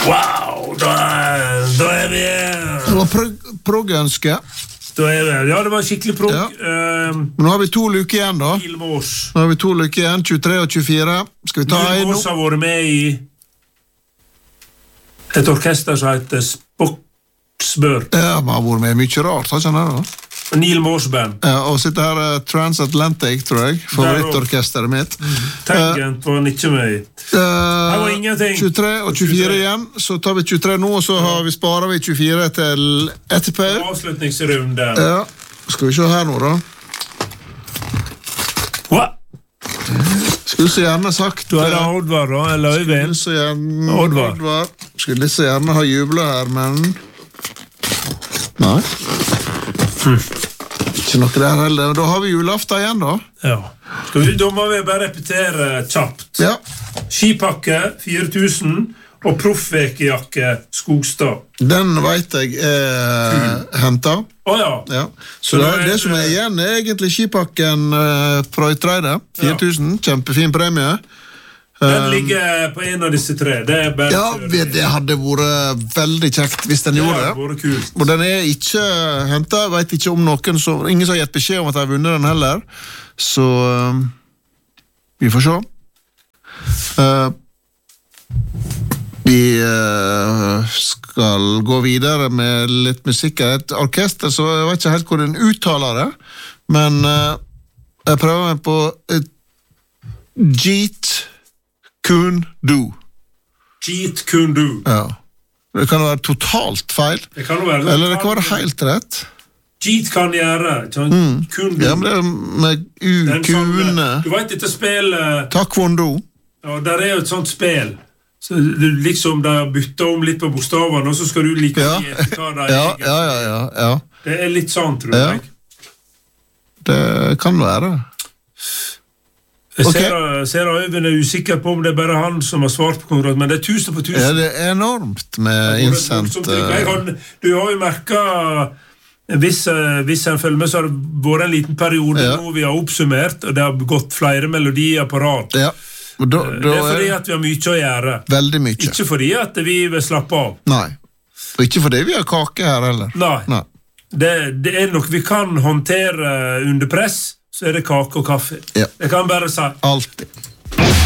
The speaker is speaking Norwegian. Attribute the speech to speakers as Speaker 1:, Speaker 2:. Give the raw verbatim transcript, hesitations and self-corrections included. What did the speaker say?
Speaker 1: Wow, da er, da er vi...
Speaker 2: Det var prog-ønske.
Speaker 1: Da er vi, ja, det var skikkelig prog.
Speaker 2: Ja.
Speaker 1: Uh,
Speaker 2: Men nå har vi to luker igjen da.
Speaker 1: Nilmås.
Speaker 2: Nå har vi to luker igjen, tjuetre og tjuefire. Skal vi ta en nå?
Speaker 1: Nilmås har vært med i et orkester som heter Spoksbør.
Speaker 2: Ja, man har vært med mye rart, har ikke han det da?
Speaker 1: Neil Moss-band.
Speaker 2: Ja, og sitter her uh, Transatlantic, tror jeg, favorittorkesteret mitt.
Speaker 1: Mm. Tangent var han ikke med i.
Speaker 2: Uh,
Speaker 1: Her var ingenting.
Speaker 2: tjuetre og tjuefire igjen, så tar vi tjuetre nå, og så har vi sparer vi tjuefire til etterpå.
Speaker 1: Avslutningsrunde.
Speaker 2: Ja, skal vi se her nå da.
Speaker 1: Hva?
Speaker 2: Skulle så gjerne sagt...
Speaker 1: Du er det Oddvar da, eller Øyvind?
Speaker 2: Skulle så gjerne...
Speaker 1: Oddvar.
Speaker 2: Oddvar. Skulle så gjerne ha jublet her, men... Nei. Hmm. Ikke noe der heller. Da har vi julaften igjen da.
Speaker 1: Ja. Skal vi, da må vi bare repetere kjapt.
Speaker 2: Ja.
Speaker 1: Skipakke fire tusen og proffvekejakke Skogstad.
Speaker 2: Den vet jeg er hentet.
Speaker 1: Åja.
Speaker 2: Ja. Så, Så det, det, det som er igjen er egentlig skipakken uh, fra Ytreide. fire tusen, ja. Kjempefin premie.
Speaker 1: Den ligger på en av disse tre. Det er bare
Speaker 2: ja, det hadde vært veldig kjekt hvis den gjorde det.
Speaker 1: Det hadde vært kult.
Speaker 2: Og den er ikke hentet, jeg vet ikke om noen, så, ingen som har gitt beskjed om at jeg har vunnet den heller. Så uh, vi får se. Uh, vi uh, skal gå videre med litt musikk. Et orkester, så jeg vet ikke helt hvor den uttaler det, men uh, jeg prøver meg på uh, Jeet Kune Do.
Speaker 1: Jeet Kune Do.
Speaker 2: Ja. Det kan være totalt feil.
Speaker 1: Det kan være totalt.
Speaker 2: Eller det kan være helt rett.
Speaker 1: Jeet kan gjøre.
Speaker 2: Mm.
Speaker 1: Kune Do.
Speaker 2: Ja, men det er med U-kune.
Speaker 1: Du vet dette spillet...
Speaker 2: Taekwondo.
Speaker 1: Ja, der er jo et sånt spill. Så du liksom der bytter om litt på bokstavene, og så skal du like
Speaker 2: ja.
Speaker 1: hva det er.
Speaker 2: Ja, ja, ja, ja, ja.
Speaker 1: Det er litt sånn, tror jeg.
Speaker 2: Ja. Det kan være.
Speaker 1: Jeg
Speaker 2: okay.
Speaker 1: ser, ser Øyvind er usikker på om det er bare han som har svart på konkurransen, men det er tusen på tusen.
Speaker 2: Ja, det er enormt med innsendt...
Speaker 1: Har, du har jo merket, hvis, hvis en følger med, så har det vært en liten periode ja. Nå vi har oppsummert, og det har gått flere melodier på rad.
Speaker 2: Ja. Da, da
Speaker 1: det er fordi at vi har mye å gjøre.
Speaker 2: Veldig mye.
Speaker 1: Ikke fordi at vi vil slappe av.
Speaker 2: Nei. Og ikke fordi vi har kake her heller.
Speaker 1: Nei.
Speaker 2: Nei.
Speaker 1: Det, det er noe vi kan håndtere under press, så er det kake og kaffe.
Speaker 2: Ja.
Speaker 1: Det kan bare si.
Speaker 2: Alltid.